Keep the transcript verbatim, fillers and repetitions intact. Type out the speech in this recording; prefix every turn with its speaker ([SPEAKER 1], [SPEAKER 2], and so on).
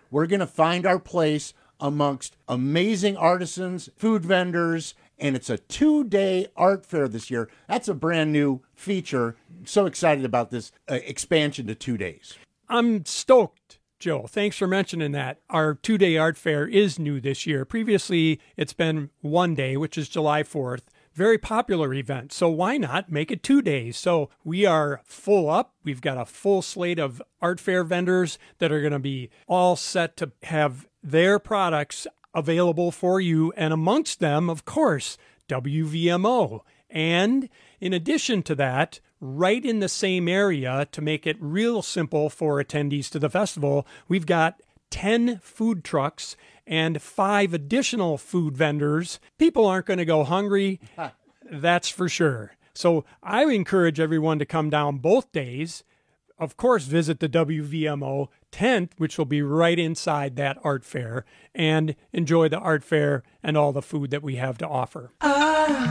[SPEAKER 1] we're going to find our place amongst amazing artisans, food vendors, and it's a two-day art fair this year. That's a brand new feature. So excited about this uh, expansion to two days.
[SPEAKER 2] I'm stoked, Joe. Thanks for mentioning that. Our two-day art fair is new this year. Previously, it's been one day, which is July fourth. Very popular event. So why not make it two days? So we are full up. We've got a full slate of art fair vendors that are going to be all set to have their products available for you. And amongst them, of course, W V M O. And in addition to that, right in the same area, to make it real simple for attendees to the festival, we've got ten food trucks and five additional food vendors. People aren't going to go hungry, that's for sure. So I encourage everyone to come down both days. Of course, visit the W V M O tent, which will be right inside that art fair, and enjoy the art fair and all the food that we have to offer.
[SPEAKER 3] Ah.